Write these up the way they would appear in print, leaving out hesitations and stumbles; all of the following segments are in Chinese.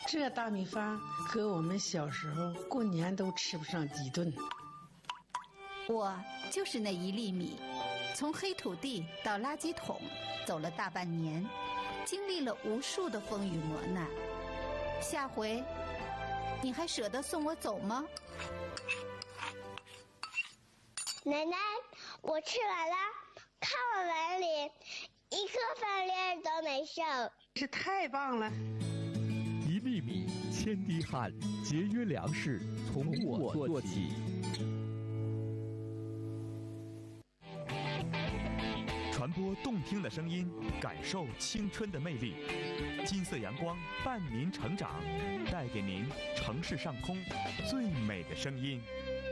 这大米饭和我们小时候过年都吃不上几顿。 我就是那1粒米，从黑土地到垃圾桶走了大半年，经历了无数的风雨磨难。下回你还舍得送我走吗？ 奶奶，我吃完了，看我碗里一颗饭粒都没剩。 这太棒了 ！1粒米，千滴汗，节约粮食，从我做起。传播动听的声音，感受青春的魅力。金色阳光伴您成长，带给您城市上空最美的声音。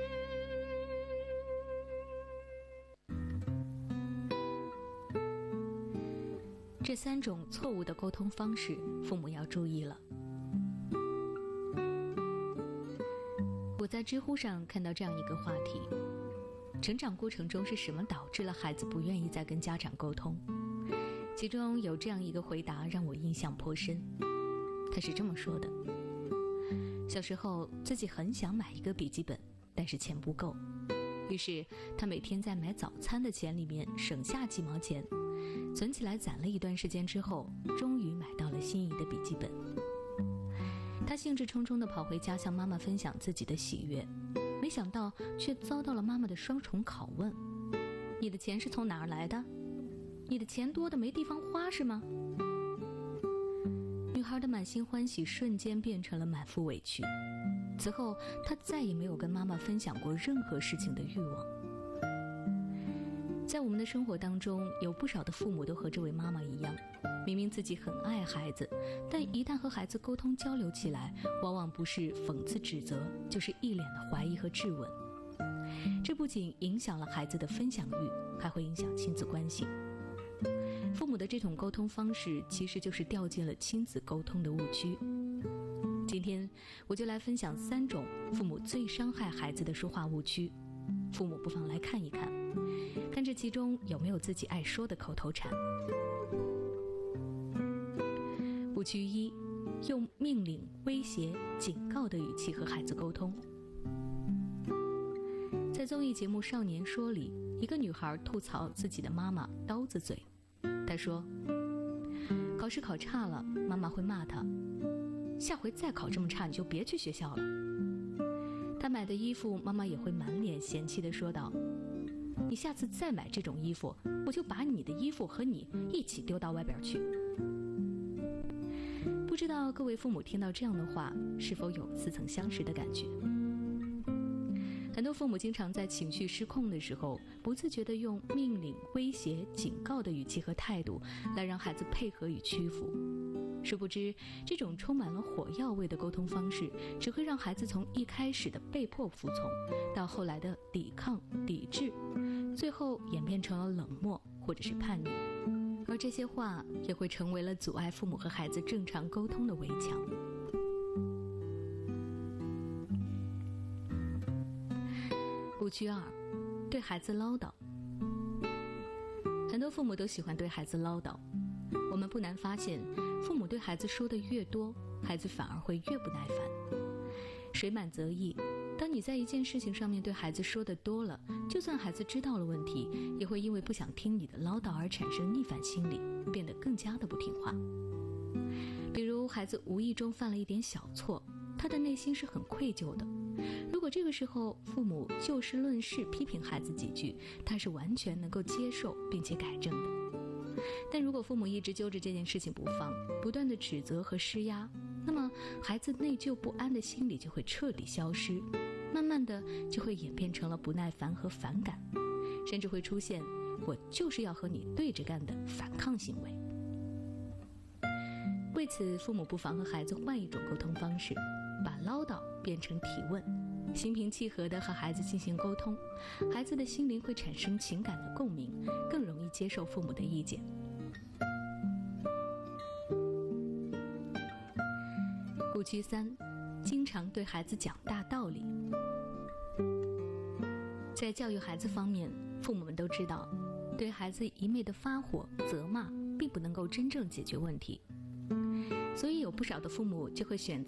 这3种错误的沟通方式，父母要注意了。我在知乎上看到这样一个话题：成长过程中是什么导致了孩子不愿意再跟家长沟通？其中有这样一个回答让我印象颇深。他是这么说的：小时候自己很想买一个笔记本，但是钱不够，于是他每天在买早餐的钱里面省下几毛钱，存起来攒了一段时间之后，终于买到了心仪的笔记本。他兴致冲冲地跑回家向妈妈分享自己的喜悦，没想到却遭到了妈妈的双重拷问：你的钱是从哪儿来的？你的钱多的没地方花是吗？女孩的满心欢喜瞬间变成了满腹委屈。此后她再也没有跟妈妈分享过任何事情的欲望。在我们的生活当中，有不少的父母都和这位妈妈一样，明明自己很爱孩子，但一旦和孩子沟通交流起来，往往不是讽刺指责，就是一脸的怀疑和质问。这不仅影响了孩子的分享欲，还会影响亲子关系。父母的这种沟通方式其实就是掉进了亲子沟通的误区。今天我就来分享3种父母最伤害孩子的说话误区，父母不妨来看一看，看这其中有没有自己爱说的口头禅。误区1：用命令、威胁、警告的语气和孩子沟通。在综艺节目《少年说》里，一个女孩吐槽自己的妈妈刀子嘴。她说，考试考差了，妈妈会骂她，下回再考这么差你就别去学校了。她买的衣服，妈妈也会满脸嫌弃地说道，你下次再买这种衣服，我就把你的衣服和你一起丢到外边去。不知道各位父母听到这样的话，是否有似曾相识的感觉？很多父母经常在情绪失控的时候，不自觉地用命令、威胁、警告的语气和态度来让孩子配合与屈服。殊不知，这种充满了火药味的沟通方式，只会让孩子从一开始的被迫服从，到后来的抵抗、抵制，最后演变成了冷漠或者是叛逆。而这些话也会成为了阻碍父母和孩子正常沟通的围墙。误区2：对孩子唠叨。很多父母都喜欢对孩子唠叨，我们不难发现，父母对孩子说的越多，孩子反而会越不耐烦。水满则溢，当你在一件事情上面对孩子说的多了，就算孩子知道了问题，也会因为不想听你的唠叨而产生逆反心理，变得更加的不听话。比如孩子无意中犯了一点小错，他的内心是很愧疚的，如果这个时候父母就事论事批评孩子几句，他是完全能够接受并且改正的。但如果父母一直揪着这件事情不放，不断的指责和施压，那么孩子内疚不安的心理就会彻底消失，慢慢的就会演变成了不耐烦和反感，甚至会出现我就是要和你对着干的反抗行为。为此，父母不妨和孩子换一种沟通方式，把唠叨变成提问，心平气和地和孩子进行沟通，孩子的心灵会产生情感的共鸣，更容易接受父母的意见。误区3：经常对孩子讲大道理。在教育孩子方面，父母们都知道，对孩子一味的发火、责骂，并不能够真正解决问题。所以有不少的父母就会选